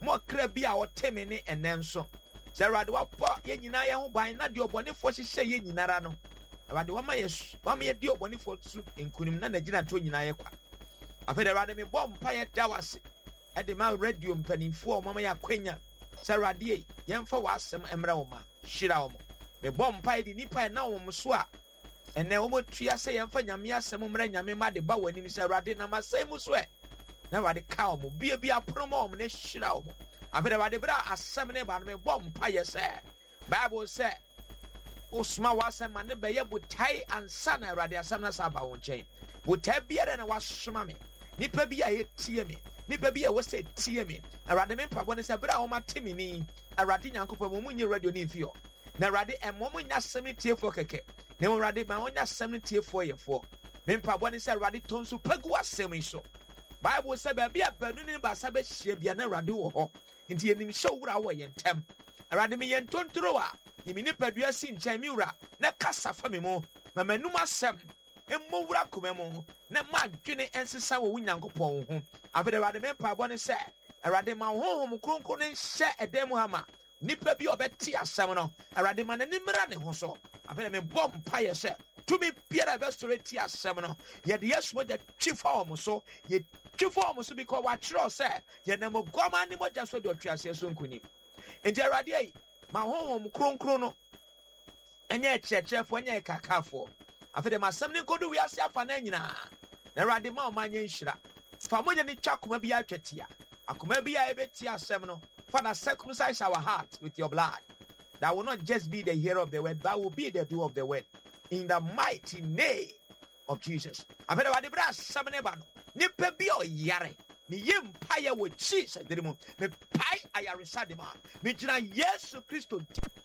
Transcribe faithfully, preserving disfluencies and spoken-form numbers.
mo kra bi a oteme ne enen so se Awurade wapo ye nyina ye ho ban na de obonefo hyehyɛ ye nyinara no Awurade wama ye wama ye de obonefo su enkunim na nagina to nyina ye kwa afede Awurade me bom pa ye da wase e de ma radio mpanimfo o mama ya kwanya se Awurade ye yemfa wasem emra wo ma hyira wo me bom pa ye di nipa na wo so a ene wo motua se yemfa nyame asem mra nyame ma de ba wani se Awurade na masem so e na Awurade ka wo bia bia promo wo ne hyira wo afede Awurade bra asem ne ba no me bom pa ye se Bible say Usma wasem ma ne be ye botai ansa na Awurade asem na sa ba wo nchen botai bia na wasoma me nipa bia ye tie me nipa bia wo se tie me Awurade me mpabo ne se bra wo ma temi ni Awurade Nyankopɔn mo munyi radio ni fio na Awurade emmo mo nya asem tiefo keke na Awurade ma wo nya asem tiefo yefo me mpabo ne se Awurade tonso pagu asem so Bible say ba bia banu ni ba sa be hie bia na Awurade wo ho nti yenim hye wura wo ye ntem Awurade me ye ntontoro a yimi ni padua si nkyɛn mi wura na kasa fa me mo ma manum asɛm emmo wura koma mo na madwene ensesa wo Nyankopɔn ho afede Awurade me mpaabɔ ne sɛ Awurade ma honhom kronkron ne hyɛ ɛdɛm mu ama nipa bi obɛti asɛm no Awurade ma n'ani mmra ne ho so afede me bɔ mpa yɛ sɛ tumi biara bɛ sɔre ti asɛm no yɛde yesu de twifa wɔn so yɛ twifa wɔn so because wakyerɛ sɛ yɛnam ogɔma ne mogya so de ɔtweaseɛ so nkuni enti Awurade yi ma honhom kronkron no enye kyerɛkyerɛfo enye kakafo afede masɛm ne nkodu wiase afa na nyina na Awurade ma ɔmanye nhyira fa mo ne twa koma bi atwatia akoma bi a ebeti asɛm no Father, circumcise our heart with your blood that will not just be the hearer of the word but will be the doer of the word in the mighty name of Jesus afede Awurade bra asɛm ne ba no nipa bi oyare me yem paye wo Jesus dirimu me pai ayaresa de ma me gyina Yesu Kristo